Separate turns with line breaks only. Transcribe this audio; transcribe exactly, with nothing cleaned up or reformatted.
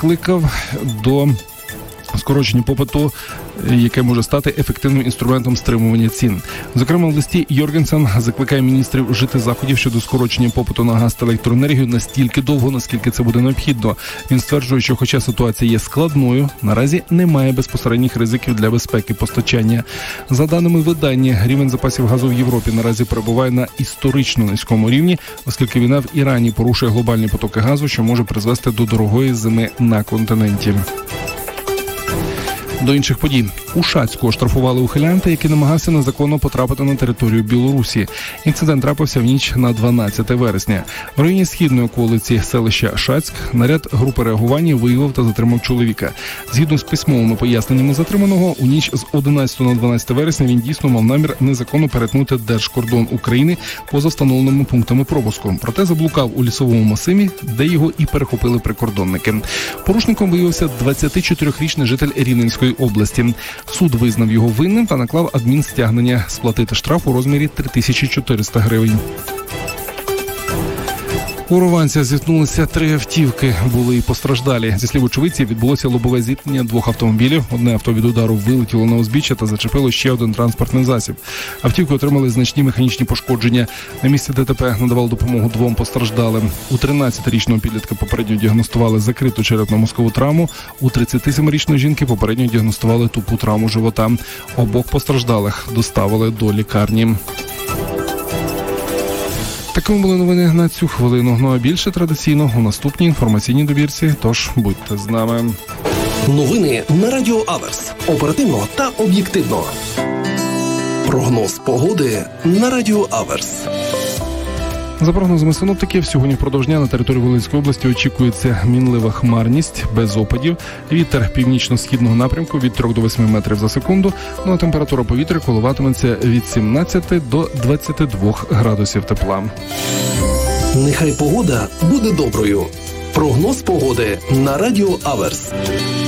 закликав до скорочення попиту, яке може стати ефективним інструментом стримування цін. Зокрема, в листі Йоргенсен закликає міністрів вжити заходів щодо скорочення попиту на газ та електроенергію настільки довго, наскільки це буде необхідно. Він стверджує, що хоча ситуація є складною, наразі немає безпосередніх ризиків для безпеки постачання. За даними видання, рівень запасів газу в Європі наразі перебуває на історично низькому рівні, оскільки війна в Ірані порушує глобальні потоки газу, що може призвести до дорогої зими на континенті. До інших подій. У Шацьку оштрафували ухилянта, який намагався незаконно потрапити на територію Білорусі. Інцидент трапився в ніч на дванадцяте вересня. В районі східної околиці селища Шацьк наряд групи реагування виявив та затримав чоловіка. Згідно з письмовими поясненнями затриманого, у ніч з одинадцятого на дванадцяте вересня він дійсно мав намір незаконно перетнути держкордон України поза встановленими пунктами пропуску. Проте заблукав у лісовому масиві, де його і перехопили прикордонники. Порушником виявився двадцятичотирирічний житель Рівненської області. Суд визнав його винним та наклав адмінстягнення сплатити штраф у розмірі три тисячі чотириста гривень. У Рованцях зіткнулися три автівки, були і постраждалі. Зі слів очевидців, відбулося лобове зіткнення двох автомобілів. Одне авто від удару вилетіло на узбіччя та зачепило ще один транспортний засіб. Автівки отримали значні механічні пошкодження. На місці ДТП надавали допомогу двом постраждалим. У тринадцятирічного підлітка попередньо діагностували закриту черепно-мозкову травму. У тридцятисемирічної жінки попередньо діагностували тупу травму живота. Обох постраждалих доставили до лікарні. Такими були новини на цю хвилину. Ну а більше традиційно у наступній інформаційній добірці, тож будьте з нами.
Новини на Радіо Аверс. Оперативно та об'єктивно. Прогноз погоди на Радіо Аверс.
За прогнозами синоптиків, сьогодні впродовж дня на території Волинської області очікується мінлива хмарність, без опадів, вітер північно-східного напрямку від трьох до восьми метрів за секунду, ну а температура повітря коливатиметься від сімнадцяти до двадцяти двох градусів тепла.
Нехай погода буде доброю. Прогноз погоди на Радіо Аверс.